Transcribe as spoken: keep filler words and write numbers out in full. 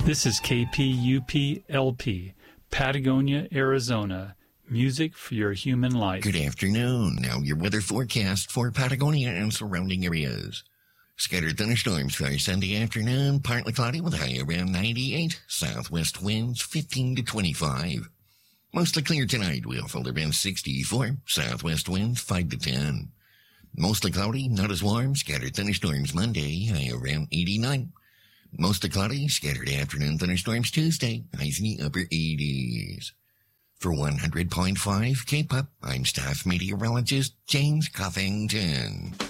This is K P U P L P, Patagonia, Arizona. Music for your human life. Good afternoon. Now your weather forecast for Patagonia and surrounding areas. Scattered thunderstorms for Sunday afternoon, partly cloudy with a high around ninety-eight. Southwest winds fifteen to twenty-five. Mostly clear tonight, we'll fall around sixty-four. Southwest winds five to ten. Mostly cloudy, not as warm. Scattered thunderstorms Monday, high around eighty-nine. Mostly cloudy, scattered afternoon thunderstorms Tuesday, highs in the upper eighties. For one hundred point five K-Pop, I'm staff meteorologist James Coffington.